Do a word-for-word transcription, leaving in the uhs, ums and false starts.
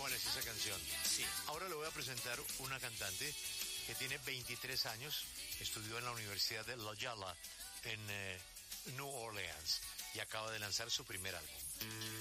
cuál es esa canción. Sí. Ahora le voy a presentar una cantante que tiene veintitrés años, estudió en la Universidad de Loyola en eh, New Orleans y acaba de lanzar su primer álbum.